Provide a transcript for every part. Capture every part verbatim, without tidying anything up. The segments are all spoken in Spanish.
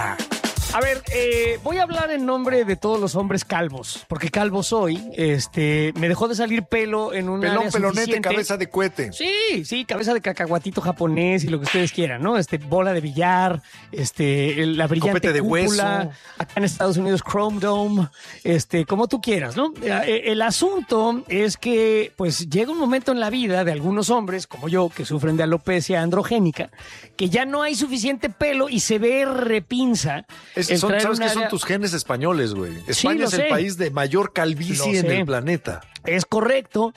A ver, eh, voy a hablar en nombre de todos los hombres calvos, porque calvo soy. Este, me dejó de salir pelo en un Pelón, área pelonete, suficiente. cabeza de cohete. Sí, sí, cabeza de cacahuatito japonés y lo que ustedes quieran, ¿no? Este, bola de billar, este, el- la brillante Copete de cúpula, hueso. acá en Estados Unidos Chrome Dome, este, como tú quieras, ¿no? Eh, El asunto es que, pues, llega un momento en la vida de algunos hombres, como yo, que sufren de alopecia androgénica, que ya no hay suficiente pelo y se ve repinza. Es- el son- traer ¿Sabes un qué son área- tus genes españoles, güey? España lo es sé. el país de mayor calvicie Lo en sé. el planeta. Es correcto.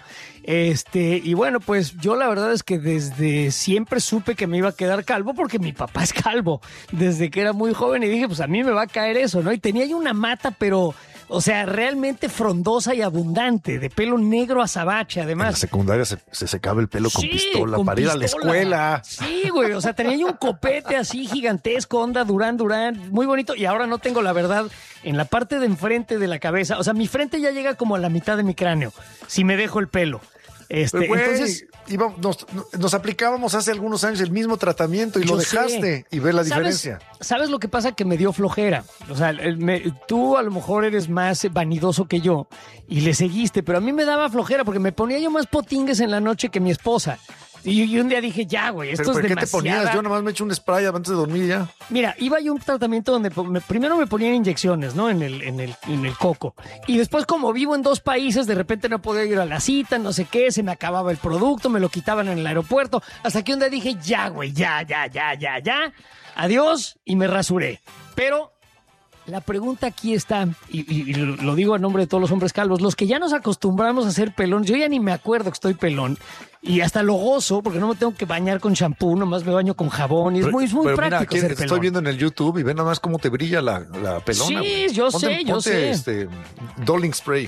Este, y bueno, pues yo la verdad es que desde siempre supe que me iba a quedar calvo porque mi papá es calvo desde que era muy joven y dije, pues a mí me va a caer eso, ¿no? Y tenía yo una mata, pero, o sea, realmente frondosa y abundante, de pelo negro azabache, En la además. secundaria se, se secaba el pelo con Sí, pistola con para ir a la pistola. escuela. Sí, güey, o sea, tenía yo un copete así gigantesco, onda Durán Durán, muy bonito, y ahora no tengo la verdad en la parte de enfrente de la cabeza, o sea, mi frente ya llega como a la mitad de mi cráneo, si me dejo el pelo. Este, Pero, güey, entonces, íbamos- nos, nos aplicábamos hace algunos años el mismo tratamiento y yo lo sé. dejaste y ves la ¿Sabes- diferencia. ¿Sabes lo que pasa? Que me dio flojera. O sea, el- me- tú a lo mejor eres más vanidoso que yo y le seguiste, pero a mí me daba flojera porque me ponía yo más potingues en la noche que mi esposa. Y, y un día dije, ya, güey, esto ¿Pero es por qué te demasiada... ponías? Yo nomás me echo un spray antes de dormir ya. Mira, iba yo a un tratamiento donde po- me- primero me ponían inyecciones, ¿no? En el, en el, en el coco. Y después, como vivo en dos países, de repente no podía ir a la cita, no sé qué, se me acababa el producto, me lo quitaban en el aeropuerto. Hasta que un día dije, ya, güey, ya, ya, ya, ya, ya. Adiós, y me rasuré. Pero la pregunta aquí está, y, y- y lo lo digo a nombre de todos los hombres calvos, los que ya nos acostumbramos a ser pelón, yo ya ni me acuerdo que estoy pelón, y hasta lo gozo, porque no me tengo que bañar con shampoo, nomás me baño con jabón, y es Pero- muy, es muy pero mira, práctico aquí ser estoy pelón. viendo en el YouTube y ve nada más cómo te brilla la, la pelona. Sí, güey. yo Ponte- sé, yo ponte, sé. Este, Dolling Spray.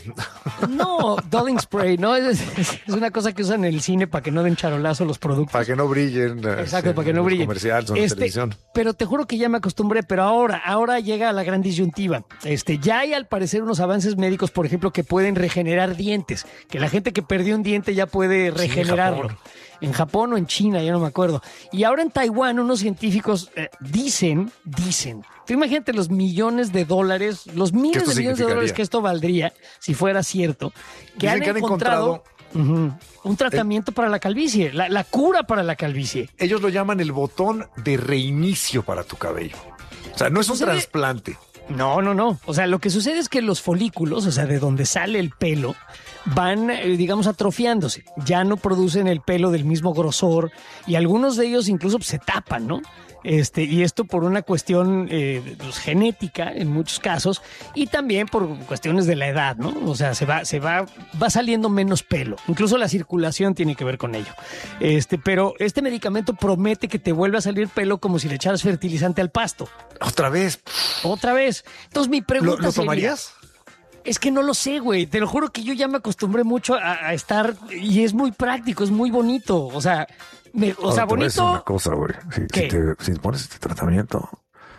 No, Dulling Spray, no, es, es- es una cosa que usan en el cine para que no den charolazo los productos. Para que no brillen. eh, Exacto, en para que no los brille. comerciales o en la Este, televisión. Pero te juro que ya me acostumbré, pero ahora, ahora llega la gran disyuntiva. Este, ya hay al parecer unos avances médicos, por ejemplo, que pueden regenerar dientes, que la gente que perdió un diente ya puede regenerarlo. Japón. En Japón o en China, ya no me acuerdo. Y ahora en Taiwán unos científicos eh, dicen, dicen, tú imagínate los millones de dólares, los miles esto de millones de significaría? dólares que esto valdría si fuera cierto, que Dicen han que han encontrado, encontrado- ujú, un tratamiento para la calvicie, la, la cura para la calvicie. Ellos lo llaman el botón de reinicio para tu cabello. O sea, no es un Sucede- trasplante. No, no, no. O sea, lo que sucede es que los folículos, o sea, de donde sale el pelo, van, eh, digamos, atrofiándose. Ya no producen el pelo del mismo grosor y algunos de ellos incluso pues, se tapan, ¿no? Este, y esto por una cuestión eh, pues, genética en muchos casos y también por cuestiones de la edad, ¿no? O sea, se va, se va, va saliendo menos pelo. Incluso la circulación tiene que ver con ello. Este, pero este medicamento promete que te vuelva a salir pelo como si le echaras fertilizante al pasto. Otra vez. Otra vez. Entonces mi pregunta ¿Lo, lo sería, tomarías? es que no lo sé, güey. Te lo juro que yo ya me acostumbré mucho a, a estar y es muy práctico, es muy bonito. O sea, me- o sea, Ahora, te voy a decir bonito. una cosa, güey. Si, ¿Qué? si te, si pones este tratamiento,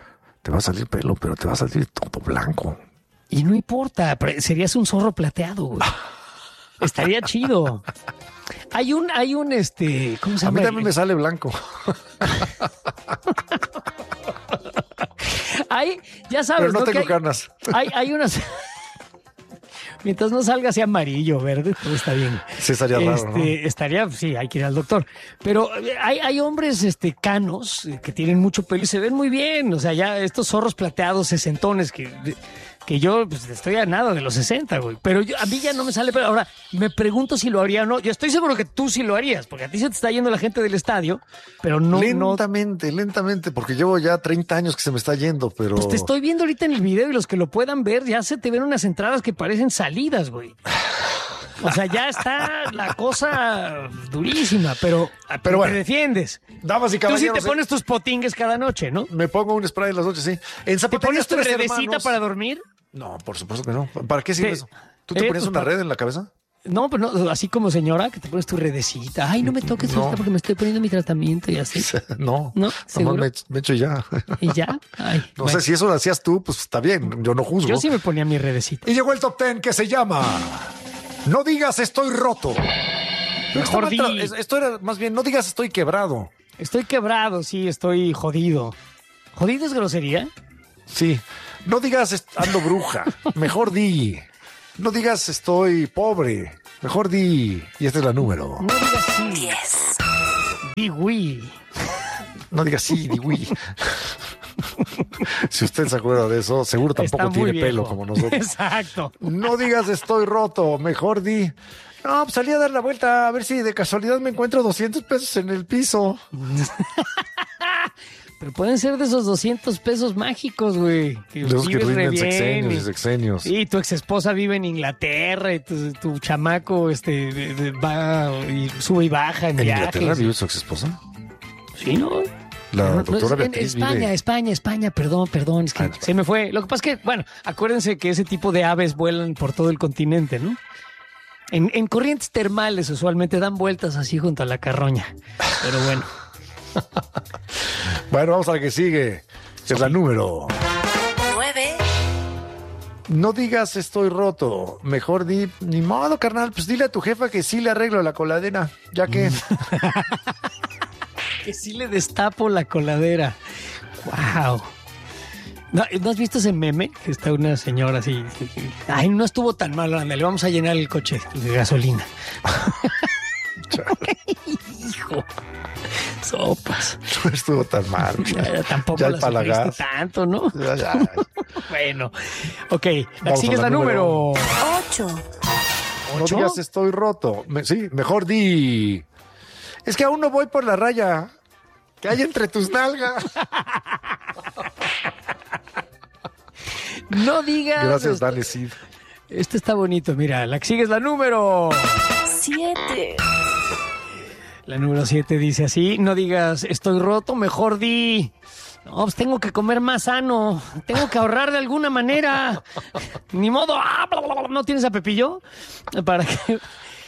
te va a salir pelo, pero te va a salir todo blanco. Y no importa, pero serías un zorro plateado, güey. Estaría chido. Hay un, hay un, este, ¿cómo se A llama? mí también me sale blanco. Hay, ya sabes, Pero no Que tengo hay- ganas. Hay, hay unas. Mientras no salga así amarillo, verde, todo está bien. Sí, estaría raro, Este, ¿no? Estaría, sí, hay que ir al doctor. Pero eh, hay, hay hombres este, canos eh, que tienen mucho pelo y se ven muy bien. O sea, ya estos zorros plateados, sesentones, que, que yo pues, estoy a nada de los sesenta, güey. Pero yo, a mí ya no me sale pelo. Ahora, me pregunto si lo haría o no. Yo estoy seguro que tú sí lo harías, porque a ti se te está yendo la gente del estadio, pero no, no. lentamente, lentamente, porque llevo ya treinta años que se me está yendo, pero... Pues te estoy viendo ahorita en el video y los que lo puedan ver, ya se te ven unas entradas que parecen salidas, güey. O sea, ya está la cosa durísima, pero, Pero bueno. te defiendes. Damas y Tú sí caballeros, te pones tus potingues cada noche, ¿no? me pongo un spray en las noches, sí. En ¿Te zapaterías pones tu Tres redecita Hermanos- para dormir? No, por supuesto que no. ¿Para qué sirve Te- eso? ¿Tú te eh, ponías pues, una para- red en la cabeza? No, pero no, así como señora, que te pones tu redecita. Ay, no me toques No. ahorita porque me estoy poniendo mi tratamiento y así. No, No, nomás ¿seguro? me, me echo y ya. Y ya. Ay, No bueno. sé si eso lo hacías tú, pues está bien, yo no juzgo. Yo sí me ponía mi redecita. Y llegó el top ten que se llama No digas estoy roto. Mejor Estaba di. tra- es- Esto era más bien, no digas estoy quebrado. Estoy quebrado, sí, estoy jodido. ¿Jodido es grosería? Sí. No digas est- ando bruja. Mejor di. No digas estoy pobre. Mejor di. Y esta es la número. No digas sí. Di oui. No digas sí, di uy. Si usted se acuerda de eso, seguro tampoco Está muy tiene pelo viejo. como nosotros. Exacto. No digas estoy roto. Mejor di. No, pues salí a dar la vuelta a ver si de casualidad me encuentro doscientos pesos en el piso. Pero pueden ser de esos doscientos pesos mágicos, güey. Que De esos que vives re rinden bien sexenios y y- sexenios. Y tu ex esposa vive en Inglaterra y tu, tu chamaco este, de- de- va y sube y baja en, ¿En viajes. Inglaterra vive su ex esposa? Sí, ¿no? La No, no, doctora es- en Beatriz España, vive... España, España, perdón, perdón, es que Ah, se me fue. Lo que pasa es que, bueno, acuérdense que ese tipo de aves vuelan por todo el continente, ¿no? En, en corrientes termales usualmente dan vueltas así junto a la carroña. Pero bueno. Bueno, vamos a la que sigue. Es la número. nueve, No digas estoy roto. Mejor di, ni modo, carnal. Pues dile a tu jefa que sí le arreglo la coladera. Ya que. Que sí le destapo la coladera. Wow. ¿No, ¿no has visto ese meme? Que está una señora así. Ay, no estuvo tan mal, ándale, vamos a llenar el coche de gasolina. Hijo. Sopas. No estuvo tan mal. Ya, tampoco Ya la empalagas. sufriste tanto, ¿no? Ya, ya. Bueno. Ok, la que Vamos sigue a es la la número... ocho, No ¿Ocho? digas estoy roto. Me- sí, mejor di. Es que aún no voy por la raya. Que hay entre tus nalgas. No digas... Gracias, este, Dani Cid. Este está bonito, mira. La que sigue es la número... siete, La número siete dice así, no digas estoy roto, mejor di, no, pues tengo que comer más sano, tengo que ahorrar de alguna manera, ni modo, ah, bla, bla, bla, ¿no tienes a Pepillo? Para que,